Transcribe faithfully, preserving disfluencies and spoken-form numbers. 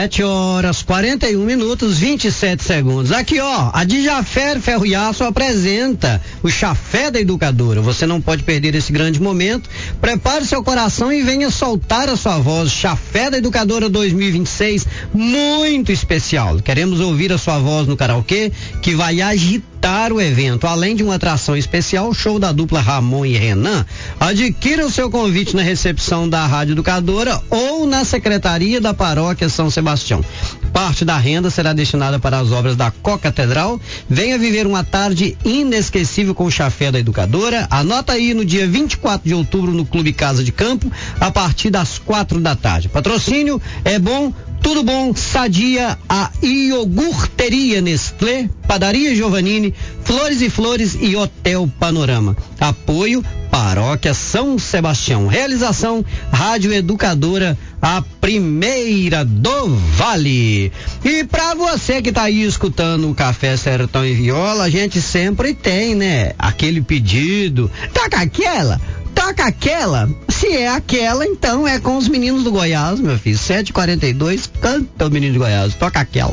Sete horas, quarenta e um minutos, vinte e sete segundos. Aqui, ó, a Dijafer Ferro e Aço apresenta o Chafé da Educadora. Você não pode perder esse grande momento. Prepare seu coração e venha soltar a sua voz. Chafé da Educadora dois mil e vinte e seis, muito especial. Queremos ouvir a sua voz no karaokê, que vai agitar o evento. Além de uma atração especial, o show da dupla Ramon e Renan. Adquira o seu convite na recepção da Rádio Educadora ou na Secretaria da Paróquia São Sebastião. Parte da renda será destinada para as obras da Co-Catedral. Venha viver uma tarde inesquecível com o Chafé da Educadora. Anota aí no dia vinte e quatro de outubro no Clube Casa de Campo, a partir das quatro da tarde. Patrocínio é bom, tudo bom, Sadia, a Iogurteria Nestlé, Padaria Giovannini, Flores e Flores e Hotel Panorama. Apoio Paróquia São Sebastião. Realização Rádio Educadora, a primeira do Vale. E pra você que tá aí escutando o Café Sertão e Viola, a gente sempre tem, né? Aquele pedido. Toca aquela, toca aquela. Se é aquela, então é com os meninos do Goiás, meu filho. sete e quarenta e dois, canta o menino de Goiás, toca aquela.